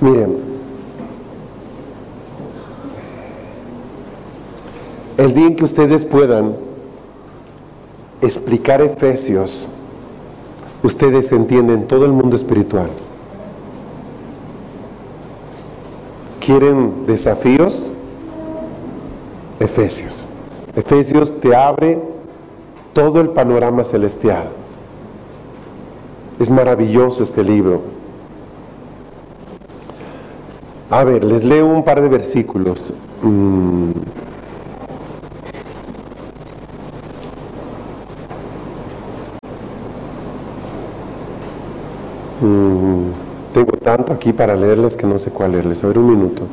Miren, el día en que ustedes puedan explicar Efesios, ustedes entienden todo el mundo espiritual. ¿Quieren desafíos? Efesios. Efesios te abre todo el panorama celestial. Es maravilloso este libro. A ver, les leo un par de versículos. Tengo tanto aquí para leerles que no sé cuál leerles. A ver, un minuto.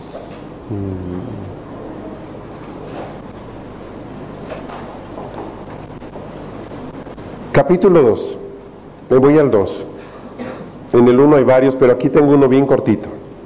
Capítulo 2. Me voy al 2. En el 1 hay varios, pero aquí tengo uno bien cortito.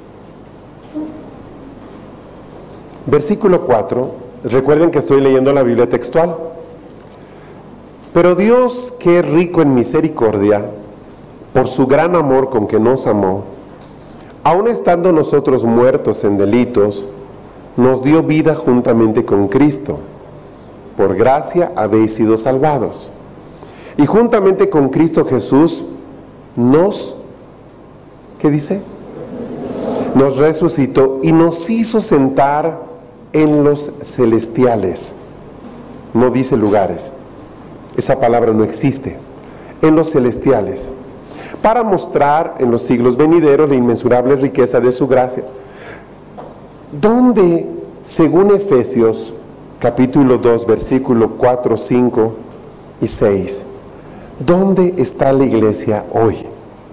Versículo 4. Recuerden que estoy leyendo la Biblia textual. Pero Dios, que es rico en misericordia, por su gran amor con que nos amó, aun estando nosotros muertos en delitos, nos dio vida juntamente con Cristo. Por gracia habéis sido salvados. Y juntamente con Cristo Jesús nos, ¿qué dice? Nos resucitó y nos hizo sentar en los celestiales. No dice lugares. Esa palabra no existe. En los celestiales. Para mostrar en los siglos venideros la inmensurable riqueza de su gracia. ¿Dónde, según Efesios, capítulo 2, versículo 4, 5 y 6, dónde está la iglesia hoy?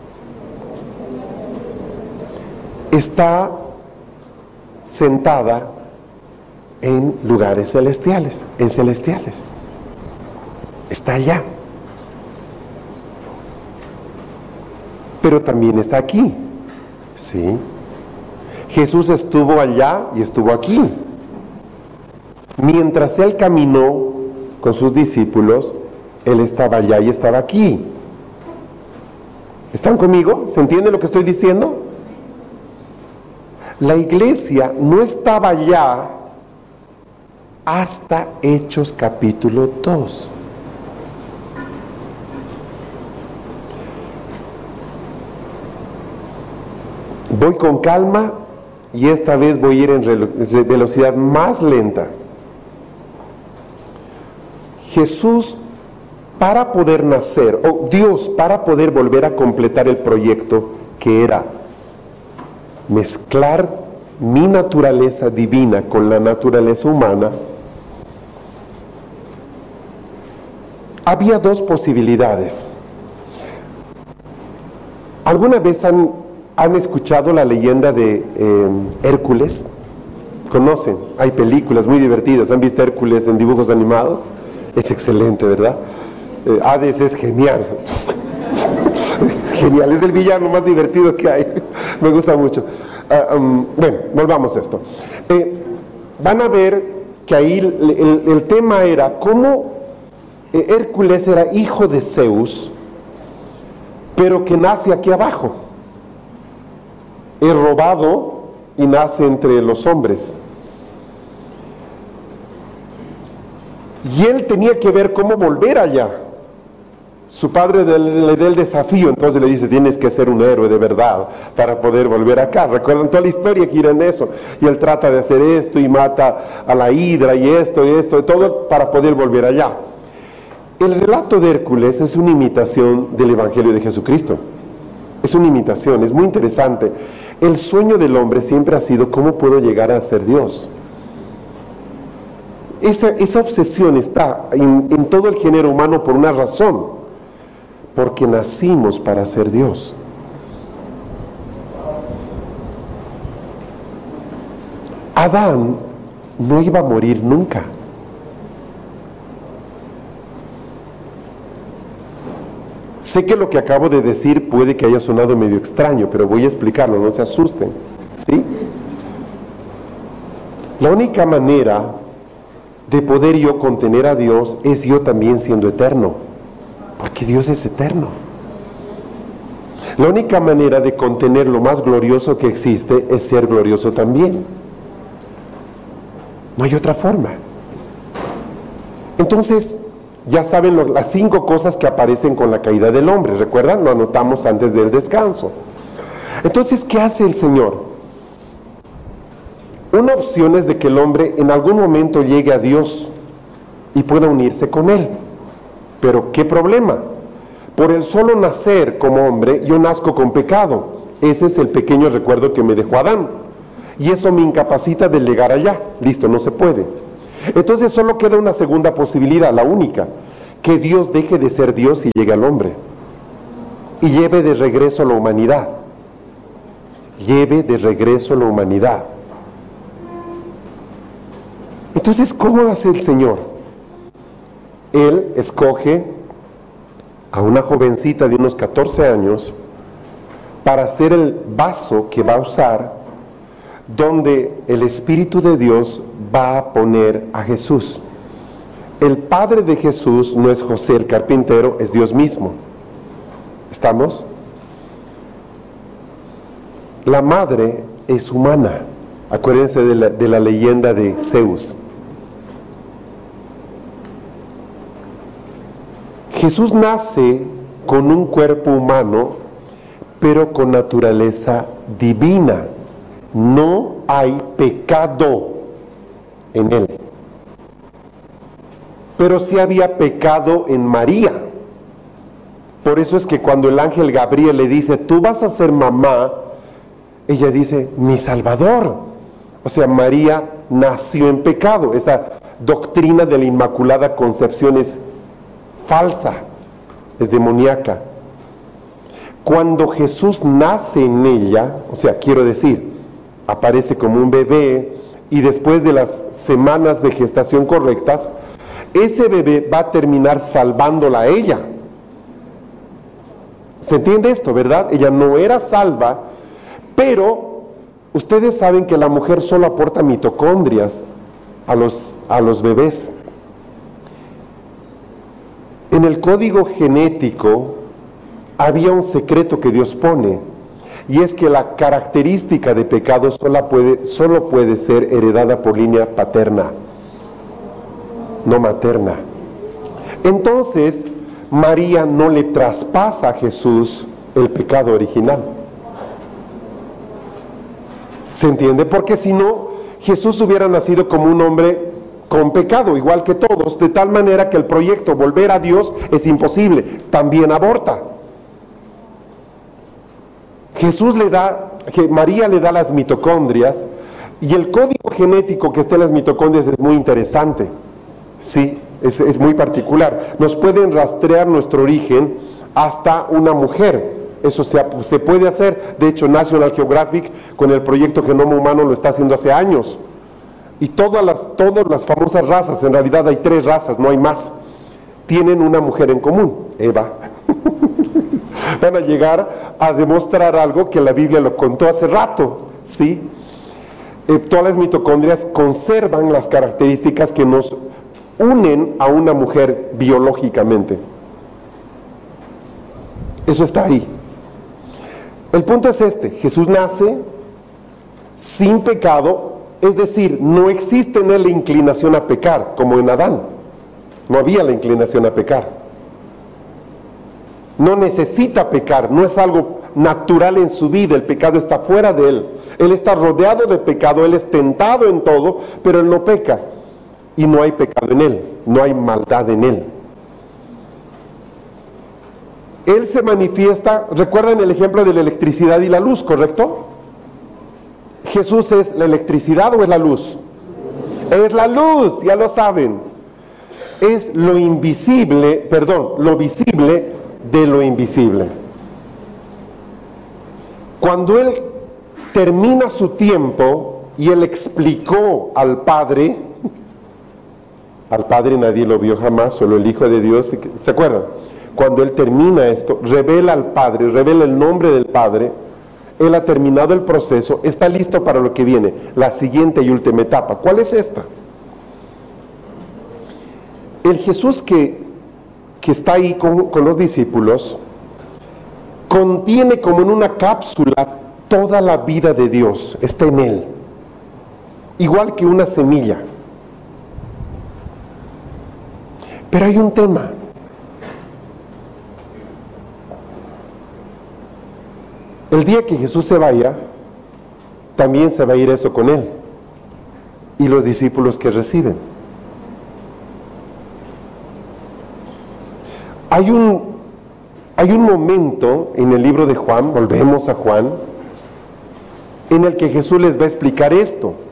Está sentada en lugares celestiales, en celestiales. Está allá. Pero también está aquí, ¿sí? Jesús estuvo allá y estuvo aquí. Mientras Él caminó con sus discípulos, Él estaba allá y estaba aquí. ¿Están conmigo? ¿Se entiende lo que estoy diciendo? La iglesia no estaba allá hasta Hechos capítulo 2. Voy con calma y esta vez voy a ir en velocidad más lenta. Jesús, para poder nacer, o Dios, para poder volver a completar el proyecto que era mezclar mi naturaleza divina con la naturaleza humana, había dos posibilidades. ¿Alguna vez han escuchado la leyenda de Hércules? ¿Conocen? Hay películas muy divertidas. ¿Han visto Hércules en dibujos animados? Es excelente, ¿verdad? Hades es genial. Genial, es el villano más divertido que hay. Me gusta mucho. Bueno, volvamos a esto. Van a ver que ahí el tema era cómo Hércules era hijo de Zeus, pero que nace aquí abajo. Es robado y nace entre los hombres. Y él tenía que ver cómo volver allá. Su padre le da el desafío, entonces le dice: tienes que ser un héroe de verdad para poder volver acá. Recuerdan toda la historia, gira en eso. Y él trata de hacer esto y mata a la hidra y esto, y todo para poder volver allá. El relato de Hércules es una imitación del Evangelio de Jesucristo. Es una imitación, es muy interesante. El sueño del hombre siempre ha sido: ¿cómo puedo llegar a ser Dios? Esa obsesión está en todo el género humano por una razón: porque nacimos para ser Dios. Adán no iba a morir nunca. Sé que lo que acabo de decir puede que haya sonado medio extraño, pero voy a explicarlo, no se asusten, ¿sí? La única manera de poder yo contener a Dios es yo también siendo eterno, porque Dios es eterno. La única manera de contener lo más glorioso que existe es ser glorioso también. No hay otra forma. Entonces, ya saben las 5 cosas que aparecen con la caída del hombre. ¿Recuerdan? Lo anotamos antes del descanso. Entonces, ¿qué hace el Señor? Una opción es de que el hombre en algún momento llegue a Dios y pueda unirse con Él. Pero, ¿qué problema? Por el solo nacer como hombre, yo nazco con pecado. Ese es el pequeño recuerdo que me dejó Adán. Y eso me incapacita de llegar allá. Listo, no se puede. Entonces solo queda una segunda posibilidad, la única, que Dios deje de ser Dios y llegue al hombre. Y lleve de regreso a la humanidad. Lleve de regreso a la humanidad. Entonces, ¿cómo hace el Señor? Él escoge a una jovencita de unos 14 años para ser el vaso que va a usar, donde el Espíritu de Dios va a poner a Jesús. El padre de Jesús no es José el carpintero, es Dios mismo. ¿Estamos? La madre es humana. Acuérdense de la leyenda de Zeus. Jesús nace con un cuerpo humano, pero con naturaleza divina. No hay pecado en él. Pero sí había pecado en María. Por eso es que cuando el ángel Gabriel le dice, tú vas a ser mamá, ella dice, mi Salvador. O sea, María nació en pecado. Esa doctrina de la Inmaculada Concepción es falsa, es demoníaca. Cuando Jesús nace en ella, o sea, quiero decir, aparece como un bebé y después de las semanas de gestación correctas, ese bebé va a terminar salvándola a ella. ¿Se entiende esto, verdad? Ella no era salva, pero ustedes saben que la mujer solo aporta mitocondrias a los bebés. En el código genético había un secreto que Dios pone, y es que la característica de pecado solo puede ser heredada por línea paterna, no materna. Entonces, María no le traspasa a Jesús el pecado original. ¿Se entiende? Porque si no, Jesús hubiera nacido como un hombre con pecado, igual que todos, de tal manera que el proyecto volver a Dios es imposible. También aborta. María le da las mitocondrias, y el código genético que está en las mitocondrias es muy interesante. Sí, es muy particular. Nos pueden rastrear nuestro origen hasta una mujer. Eso se puede hacer. De hecho, National Geographic con el proyecto Genoma Humano lo está haciendo hace años. Y todas las famosas razas, en realidad hay 3 razas, no hay más, tienen una mujer en común, Eva. Van a llegar a demostrar algo que la Biblia lo contó hace rato, ¿sí? Todas las mitocondrias conservan las características que nos unen a una mujer biológicamente. Eso está ahí. El punto es este: Jesús nace sin pecado, es decir, no existe en él la inclinación a pecar, como en Adán. No había la inclinación a pecar. No necesita pecar, no es algo natural en su vida, el pecado está fuera de él. Él está rodeado de pecado, él es tentado en todo, pero él no peca. Y no hay pecado en él, no hay maldad en él. Él se manifiesta, recuerden el ejemplo de la electricidad y la luz, ¿correcto? ¿Jesús es la electricidad o es la luz? Es la luz, ya lo saben. Es lo invisible, lo visible de lo invisible. Cuando él termina su tiempo y él explicó al Padre nadie lo vio jamás, solo el Hijo de Dios, ¿se acuerdan? Cuando él termina esto, revela al Padre, revela el nombre del Padre. Él ha terminado el proceso, está listo para lo que viene, la siguiente y última etapa. ¿Cuál es esta? El Jesús que está ahí con los discípulos, contiene como en una cápsula toda la vida de Dios, está en él, igual que una semilla. Pero hay un tema. El día que Jesús se vaya, también se va a ir eso con él y los discípulos que reciben. Hay un momento en el libro de Juan, volvemos a Juan, en el que Jesús les va a explicar esto.